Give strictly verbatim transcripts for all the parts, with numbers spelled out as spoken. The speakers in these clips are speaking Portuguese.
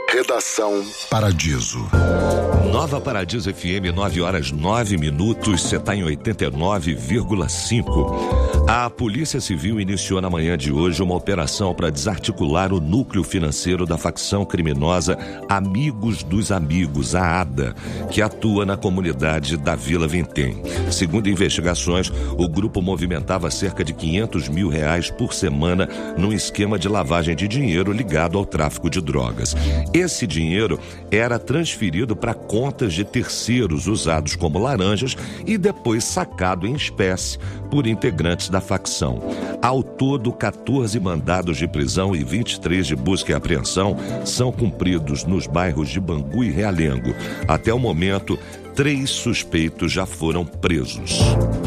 Redação Paradiso. Nova Paradiso F M, nove horas nove minutos, você está em oitenta e nove vírgula cinco. A Polícia Civil iniciou na manhã de hoje uma operação para desarticular o núcleo financeiro da facção criminosa Amigos dos Amigos, a ADA, que atua na comunidade da Vila Vintém. Segundo investigações, o grupo movimentava cerca de quinhentos mil reais por semana num esquema de lavagem de dinheiro ligado ao tráfico de drogas. Esse dinheiro era transferido para contas de terceiros usados como laranjas e depois sacado em espécie por integrantes da facção. Ao todo, quatorze mandados de prisão e vinte e três de busca e apreensão são cumpridos nos bairros de Bangu e Realengo. Até o momento, três suspeitos já foram presos.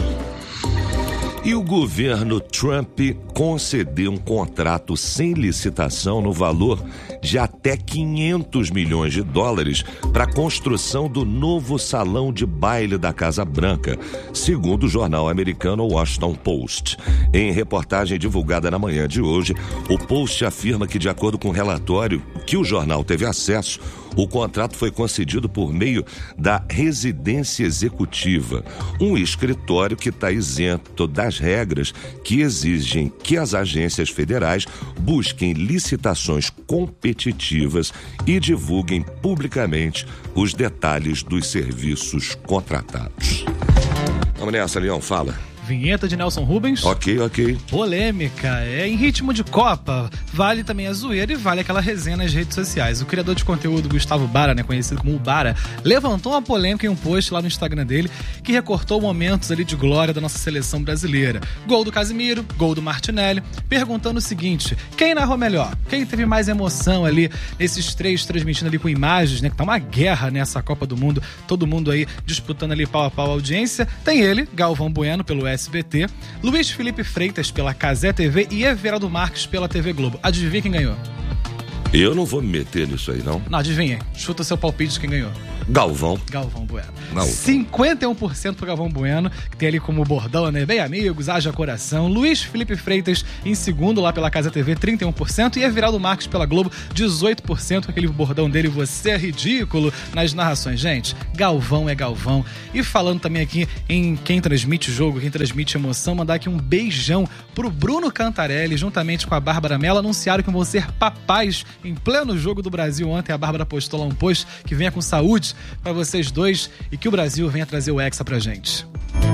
E o governo Trump concedeu um contrato sem licitação no valor de até quinhentos milhões de dólares para a construção do novo salão de baile da Casa Branca, segundo o jornal americano Washington Post. Em reportagem divulgada na manhã de hoje, o Post afirma que, de acordo com o relatório que o jornal teve acesso, o contrato foi concedido por meio da residência executiva, um escritório que está isento das regras que exigem que as agências federais busquem licitações competitivas e divulguem publicamente os detalhes dos serviços contratados. Vamos nessa, Leão, fala. Vinheta de Nelson Rubens. Ok, ok. Polêmica. É em ritmo de Copa. Vale também a zoeira e vale aquela resenha nas redes sociais. O criador de conteúdo Gustavo Bara, né, conhecido como o Bara, levantou uma polêmica em um post lá no Instagram dele que recortou momentos ali de glória da nossa seleção brasileira. Gol do Casimiro, gol do Martinelli, perguntando o seguinte: quem narrou melhor? Quem teve mais emoção ali nesses três, transmitindo ali com imagens, né? Que tá uma guerra nessa Copa do Mundo, todo mundo aí disputando ali pau a pau a audiência. Tem ele, Galvão Bueno, pelo S B T, Luiz Felipe Freitas pela Cazé T V e Everaldo Marques pela T V Globo. Adivinha quem ganhou? Eu não vou me meter nisso aí, não. Não, adivinha. Chuta o seu palpite de quem ganhou. Galvão. Galvão Bueno. Galvão. cinquenta e um por cento pro Galvão Bueno, que tem ali como bordão, né? Bem amigos, haja coração. Luiz Felipe Freitas em segundo lá pela Casa T V, trinta e um por cento. E Everaldo Marques pela Globo, dezoito por cento. Aquele bordão dele, você é ridículo, nas narrações. Gente, Galvão é Galvão. E falando também aqui em quem transmite o jogo, quem transmite emoção, mandar aqui um beijão pro Bruno Cantarelli, juntamente com a Bárbara Mello, anunciaram que vão ser papais em pleno jogo do Brasil ontem. A Bárbara postou lá um post que venha com saúde para vocês dois e que o Brasil venha trazer o Hexa pra gente.